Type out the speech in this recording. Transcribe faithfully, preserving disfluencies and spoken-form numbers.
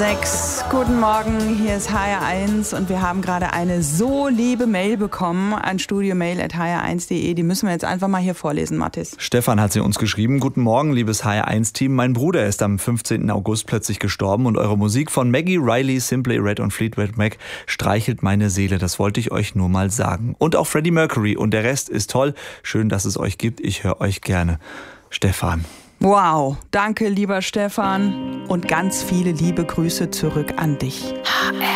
Sechs. Guten Morgen, hier ist H R eins und wir haben gerade eine so liebe Mail bekommen an studiomail at h r eins punkt d e. Die müssen wir jetzt einfach mal hier vorlesen, Mathis. Stefan hat sie uns geschrieben. Guten Morgen, liebes H R eins Team. Mein Bruder ist am fünfzehnten August plötzlich gestorben und eure Musik von Maggie Riley, Simply Red und Fleetwood Mac streichelt meine Seele. Das wollte ich euch nur mal sagen. Und auch Freddie Mercury und der Rest ist toll. Schön, dass es euch gibt. Ich höre euch gerne. Stefan. Wow, danke lieber Stefan und ganz viele liebe Grüße zurück an dich. H R